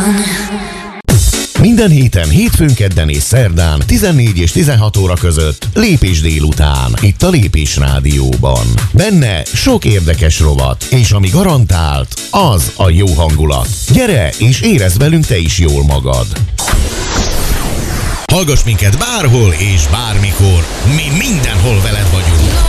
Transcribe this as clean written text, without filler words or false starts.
Minden héten, hétfőn, kedden és szerdán 14 és 16 óra között Lépés délután, itt a Lépés Rádióban. Benne sok érdekes rovat, és ami garantált, az a jó hangulat. Gyere és érezd velünk te is jól magad. Hallgass minket bárhol és bármikor, mi mindenhol veled vagyunk.